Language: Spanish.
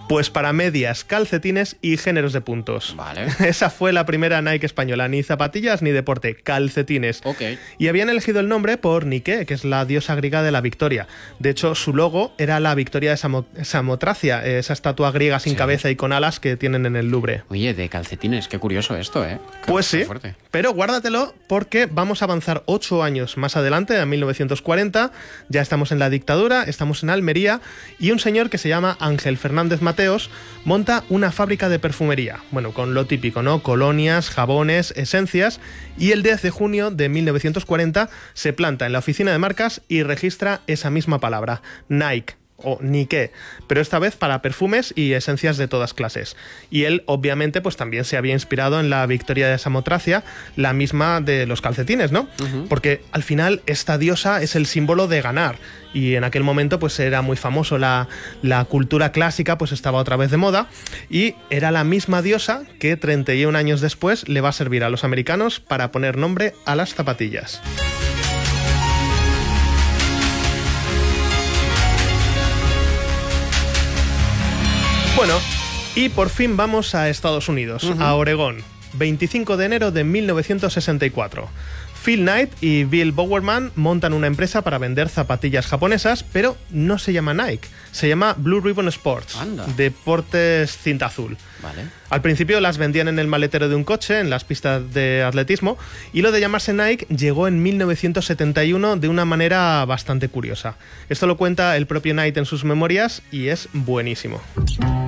Pues para medias, calcetines y géneros de puntos. Vale. Esa fue la primera Nike española, ni zapatillas ni deporte, calcetines. Ok. Y habían elegido el nombre por Nike, que es la diosa griega de la victoria. De hecho, su logo era la victoria de Samotracia, esa estatua griega sin cabeza y con alas que tienen en el Louvre. Oye, de calcetines, qué curioso esto, ¿eh? Pues sí, fuerte. pero guárdatelo porque vamos a avanzar 8 años más adelante, en 1940, ya estamos en la dictadura, estamos en Almería, y un señor que se llama Ángel Fernández Mateos monta una fábrica de perfumería, bueno, con lo típico, ¿no? Colonias, jabones, esencias, y el 10 de junio de 1940 se planta en la oficina de marcas y registra esa misma palabra, Nike. O Nike, pero esta vez para perfumes y esencias de todas clases. Y él, obviamente, pues también se había inspirado en la victoria de Samotracia, la misma de los calcetines, ¿no? Porque al final esta diosa es el símbolo de ganar. Y en aquel momento pues era muy famoso, la cultura clásica pues estaba otra vez de moda, y era la misma diosa que 31 años después le va a servir a los americanos para poner nombre a las zapatillas. Bueno, y por fin vamos a Estados Unidos, a Oregón, 25 de enero de 1964. Phil Knight y Bill Bowerman montan una empresa para vender zapatillas japonesas, pero no se llama Nike, se llama Blue Ribbon Sports, Deportes Cinta Azul. Vale. Al principio las vendían en el maletero de un coche, en las pistas de atletismo, y lo de llamarse Nike llegó en 1971 de una manera bastante curiosa. Esto lo cuenta el propio Knight en sus memorias y es buenísimo.